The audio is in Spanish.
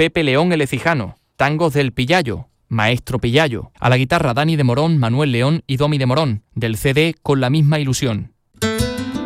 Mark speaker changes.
Speaker 1: Pepe León el Ecijano, tangos del Pillayo, Maestro Pillayo. A la guitarra Dani de Morón, Manuel León y Domi de Morón, del CD Con la misma ilusión.